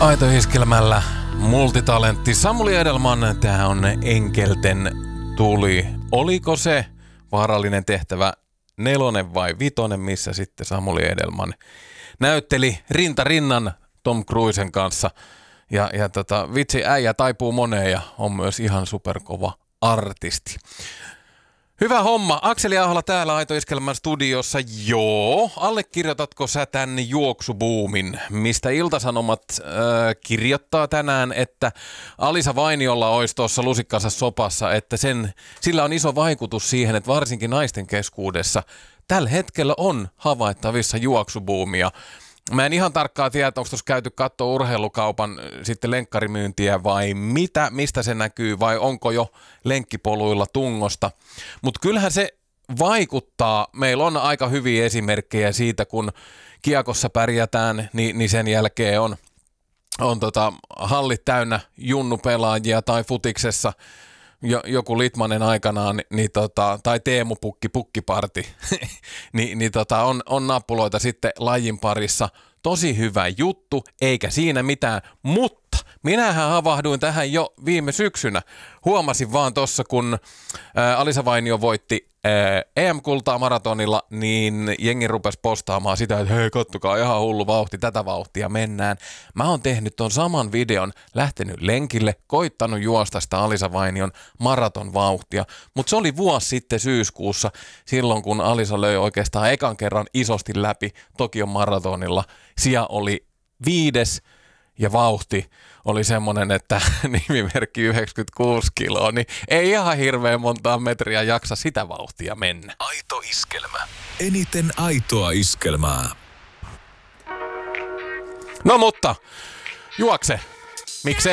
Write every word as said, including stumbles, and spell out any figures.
Aitoiskelmällä multitalentti Samuli Edelman. Tää on Enkelten tuli. Oliko se vaarallinen tehtävä nelonen vai vitonen, missä sitten Samuli Edelman näytteli rinta rinnan Tom Cruisen kanssa. Ja, ja tota, vitsi, äijä taipuu moneen ja on myös ihan superkova artisti. Hyvä homma. Akseli Ahola täällä Aitoiskelmän studiossa. Joo, allekirjoitatko sä tän juoksubuumin, mistä Ilta-Sanomat äh, kirjoittaa tänään, että Alisa Vainiolla olisi tuossa lusikkansa sopassa, että sen, sillä on iso vaikutus siihen, että varsinkin naisten keskuudessa tällä hetkellä on havaittavissa juoksubuumia. Mä en ihan tarkkaan tiedä, onko tuossa käyty katsoa urheilukaupan sitten lenkkarimyyntiä vai mitä, mistä se näkyy vai onko jo lenkkipoluilla tungosta. Mutta kyllähän se vaikuttaa. Meillä on aika hyviä esimerkkejä siitä, kun kiekossa pärjätään, niin, niin sen jälkeen on, on tota, hallit täynnä junnupelaajia tai futiksessa joku Litmanen aikanaan, niin tota, tai Teemu Pukki Pukkiparti, niin, niin tota, on, on nappuloita sitten lajin parissa. Tosi hyvä juttu, eikä siinä mitään, mutta minähän havahduin tähän jo viime syksynä. Huomasin vaan tossa, kun ää, Alisa Vainio voitti ää, E M-kultaa maratonilla, niin jengi rupesi postaamaan sitä, että hei, kattokaa, ihan hullu vauhti, tätä vauhtia mennään. Mä oon tehnyt ton saman videon, lähtenyt lenkille, koittanut juosta sitä Alisa Vainion maraton vauhtia, mutta se oli vuosi sitten syyskuussa, silloin kun Alisa löi oikeastaan ekan kerran isosti läpi Tokion maratonilla. Sija oli viides ja vauhti oli semmoinen, että nimimerkki yhdeksänkymmentäkuusi kiloa, niin ei ihan hirveän montaa metriä jaksa sitä vauhtia mennä. Aito iskelmä. Eniten aitoa iskelmää. No mutta, juokse. Miksei?